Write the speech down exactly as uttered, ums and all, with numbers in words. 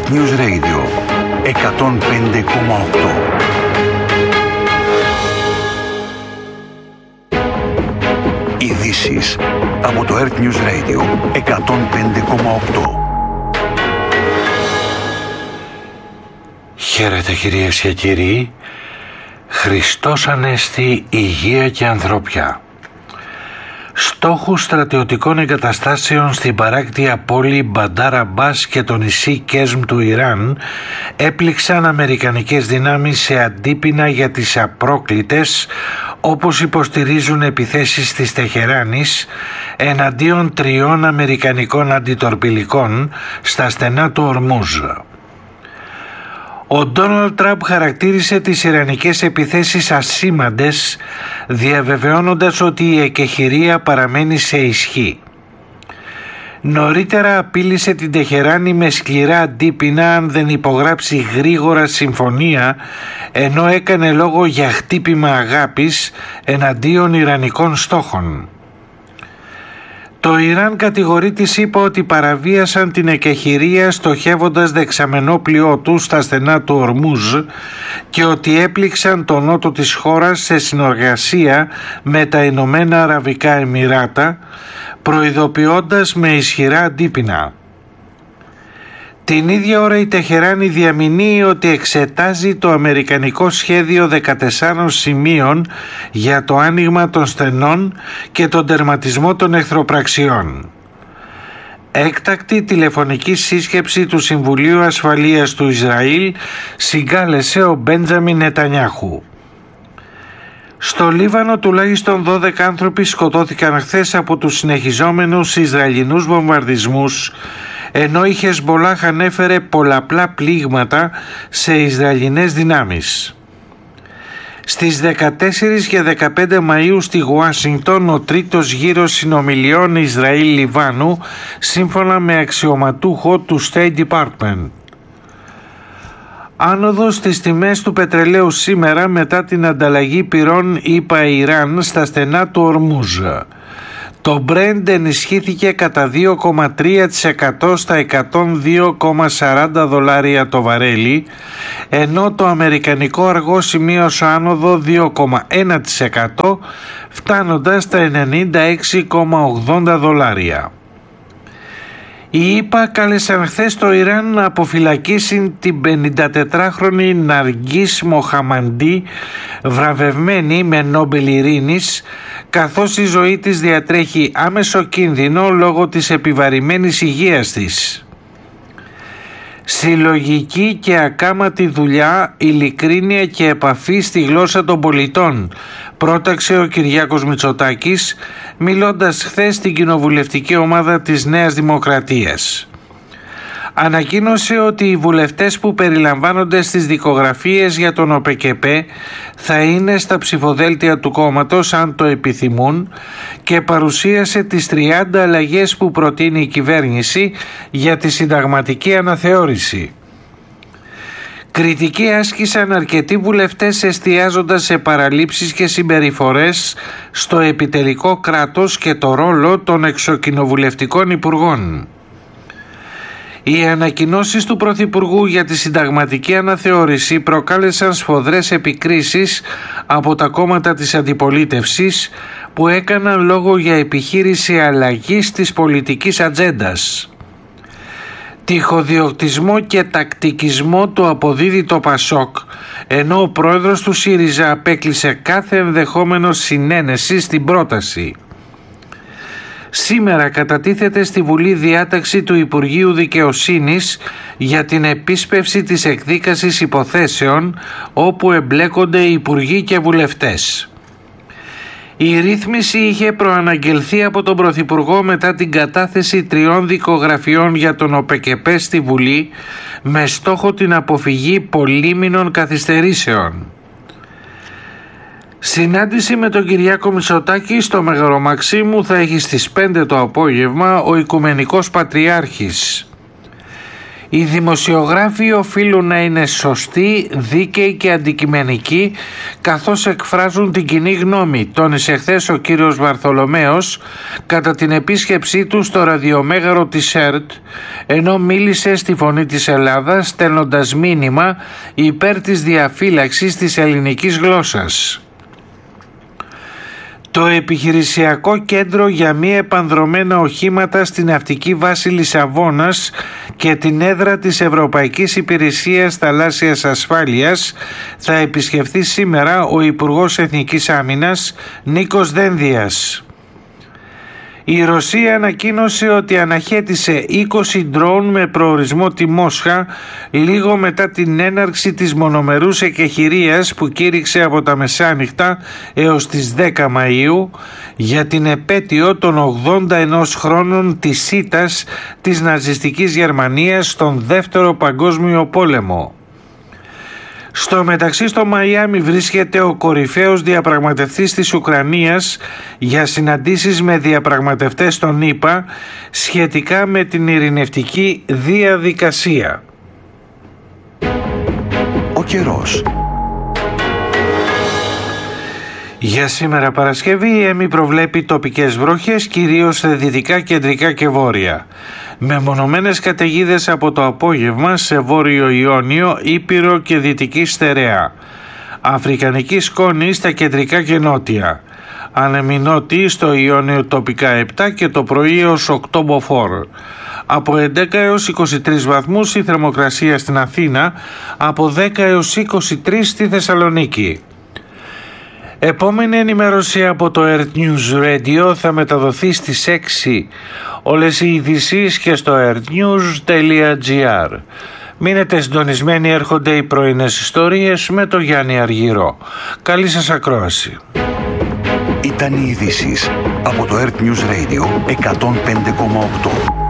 Earth News Radio εκατόν πέντε κόμμα οκτώ. Ειδήσεις από το Earth News Radio εκατόν πέντε κόμμα οκτώ. Χαίρετε κυρίες και κύριοι. Χριστός Ανέστη, υγεία και ανθρωπιά. Στόχους στρατιωτικών εγκαταστάσεων στην παράκτια πόλη Μπαντάρ Αμπάς και το νησί Κέσμ του Ιράν έπληξαν αμερικανικές δυνάμεις σε αντίπεινα για τις απρόκλητες, όπως υποστηρίζουν, επιθέσεις της Τεχεράνης εναντίον τριών αμερικανικών αντιτορπιλικών στα στενά του Ορμούζ. Ο Ντόναλντ Τραμπ χαρακτήρισε τις ιρανικές επιθέσεις ασήμαντες, διαβεβαιώνοντας ότι η εκεχηρία παραμένει σε ισχύ. Νωρίτερα απείλησε την Τεχεράνη με σκληρά αντίπεινα αν δεν υπογράψει γρήγορα συμφωνία, ενώ έκανε λόγο για χτύπημα αγάπης εναντίον ιρανικών στόχων. Το Ιράν κατηγορεί τη ΣΥΠΑ ότι παραβίασαν την εκεχηρία στοχεύοντας δεξαμενόπλοιό του στα στενά του Ορμούζ και ότι έπληξαν τον νότο της χώρας σε συνεργασία με τα Ηνωμένα Αραβικά Εμιράτα, προειδοποιώντας με ισχυρά αντίπεινα. Την ίδια ώρα η Τεχεράνη διαμηνύει ότι εξετάζει το αμερικανικό σχέδιο δεκατεσσάρων σημείων για το άνοιγμα των στενών και τον τερματισμό των εχθροπραξιών. Έκτακτη τηλεφωνική σύσκεψη του Συμβουλίου Ασφαλείας του Ισραήλ συγκάλεσε ο Μπέντζαμιν Νετανιάχου. Στο Λίβανο τουλάχιστον δώδεκα άνθρωποι σκοτώθηκαν χθες από τους συνεχιζόμενους Ισραηλινούς βομβαρδισμούς, ενώ η Χεσμπολάχ ανέφερε πολλαπλά πλήγματα σε Ισραηλινές δυνάμεις. Στις δεκατέσσερις και δεκαπέντε Μαΐου στη Ουάσιγκτον ο τρίτος γύρος συνομιλιών Ισραήλ-Λιβάνου, σύμφωνα με αξιωματούχο του State Department. Άνοδος στις τιμές του πετρελαίου σήμερα μετά την ανταλλαγή πυρών ΗΠΑ-Ιράν στα στενά του Ορμούζ. Το Brent ενισχύθηκε κατά δύο κόμμα τρία τοις εκατό στα εκατόν δύο κόμμα σαράντα δολάρια το βαρέλι, ενώ το αμερικανικό αργό σημείωσε άνοδο δύο κόμμα ένα τοις εκατό φτάνοντας στα ενενήντα έξι κόμμα ογδόντα δολάρια. Οι ΗΠΑ κάλεσαν χθες το Ιράν να αποφυλακίσει την πενηντατετράχρονη Ναργκίς Μοχαμαντή, βραβευμένη με Νόμπελ Ειρήνης, καθώς η ζωή της διατρέχει άμεσο κίνδυνο λόγω της επιβαρημένης υγείας της. Συλλογική και ακάματη δουλειά, ειλικρίνεια και επαφή στη γλώσσα των πολιτών, πρόταξε ο Κυριάκος Μητσοτάκης, μιλώντας χθες στην κοινοβουλευτική ομάδα της Νέας Δημοκρατίας. Ανακοίνωσε ότι οι βουλευτές που περιλαμβάνονται στις δικογραφίες για τον ΟΠΕΚΕΠΕ θα είναι στα ψηφοδέλτια του κόμματος αν το επιθυμούν και παρουσίασε τις τριάντα αλλαγές που προτείνει η κυβέρνηση για τη συνταγματική αναθεώρηση. Κριτική άσκησαν αρκετοί βουλευτές εστιάζοντας σε παραλήψεις και συμπεριφορές στο επιτελικό κράτος και το ρόλο των εξοκοινοβουλευτικών υπουργών. Οι ανακοινώσεις του Πρωθυπουργού για τη συνταγματική αναθεώρηση προκάλεσαν σφοδρές επικρίσεις από τα κόμματα της αντιπολίτευσης που έκαναν λόγο για επιχείρηση αλλαγής της πολιτικής ατζέντας. Τυχοδιοκτισμό και τακτικισμό του αποδίδει το Πασόκ, ενώ ο πρόεδρος του ΣΥΡΙΖΑ απέκλεισε κάθε ενδεχόμενο συνένεση στην πρόταση. Σήμερα κατατίθεται στη Βουλή διάταξη του Υπουργείου Δικαιοσύνης για την επίσπευση της εκδίκασης υποθέσεων όπου εμπλέκονται υπουργοί και βουλευτές. Η ρύθμιση είχε προαναγγελθεί από τον Πρωθυπουργό μετά την κατάθεση τριών δικογραφιών για τον ΟΠΕΚΕΠΕ στη Βουλή με στόχο την αποφυγή πολύμηνων καθυστερήσεων. Συνάντηση με τον Κυριάκο Μητσοτάκη στο Μεγαλομαξίμου θα έχει στις πέντε το απόγευμα ο Οικουμενικός Πατριάρχης. Οι δημοσιογράφοι οφείλουν να είναι σωστοί, δίκαιοι και αντικειμενικοί, καθώς εκφράζουν την κοινή γνώμη, τόνισε χθες ο κύριος Βαρθολομέος κατά την επίσκεψή του στο ραδιομέγαρο της ΕΡΤ, ενώ μίλησε στη Φωνή της Ελλάδας στέλνοντας μήνυμα υπέρ της διαφύλαξης της ελληνικής γλώσσας. Το επιχειρησιακό κέντρο για μη επανδρομένα οχήματα στην ναυτική βάση Λισαβόνας και την έδρα της Ευρωπαϊκής Υπηρεσίας Θαλάσσιας Ασφάλειας θα επισκεφθεί σήμερα ο Υπουργός Εθνικής Άμυνας Νίκος Δένδιας. Η Ρωσία ανακοίνωσε ότι αναχέτησε είκοσι ντρόουν με προορισμό τη Μόσχα λίγο μετά την έναρξη της μονομερούς εκεχηρίας που κήρυξε από τα μεσάνυχτα έως τις δέκα Μαΐου για την επέτειο των ογδόντα ενός χρόνων της ήττας της ναζιστικής Γερμανίας στον Δεύτερο Παγκόσμιο Πόλεμο. Στο μεταξύ στο Μαϊάμι βρίσκεται ο κορυφαίος διαπραγματευτής της Ουκρανίας για συναντήσεις με διαπραγματευτές των ΗΠΑ σχετικά με την ειρηνευτική διαδικασία. Ο καιρός. Για σήμερα Παρασκευή η ΕΜΗ προβλέπει τοπικές βροχές κυρίως σε δυτικά, κεντρικά και βόρεια. Με μονομένες καταιγίδες από το απόγευμα σε βόρειο Ιόνιο, Ήπειρο και δυτική Στερεά. Αφρικανική σκόνη στα κεντρικά και νότια. Ανεμινότη στο Ιόνιο τοπικά επτά και το πρωί έως οκτώ μποφόρ. Από έντεκα έως είκοσι τρεις βαθμούς η θερμοκρασία στην Αθήνα, από δέκα έως είκοσι τρεις στη Θεσσαλονίκη. Επόμενη ενημέρωση από το Earth News Radio θα μεταδοθεί στις έξι. Όλες οι ειδήσεις και στο earthnews τελεία gr. Μείνετε συντονισμένοι, έρχονται οι πρωινές ιστορίες με το Γιάννη Αργυρό. Καλή σας ακρόαση. Ήταν οι ειδήσεις από το Earth News Radio εκατόν πέντε κόμμα οκτώ.